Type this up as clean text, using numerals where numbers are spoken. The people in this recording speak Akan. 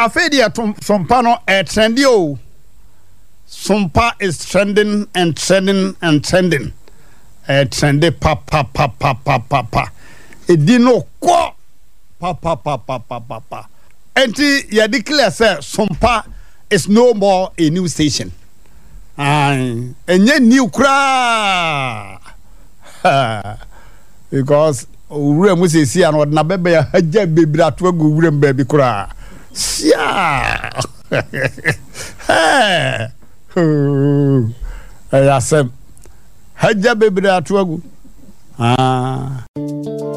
afedia sompa no trendy o. Sompa is trending and trending and trending. Trendy pa. Edino ko pa. Enti ya declare say Sompa is no more a new station. Enye new kra. Because ure mu se si an na bebe ya haja bebira to agu ure mbabi kra. Sia. Ya sem haja bebira to agu.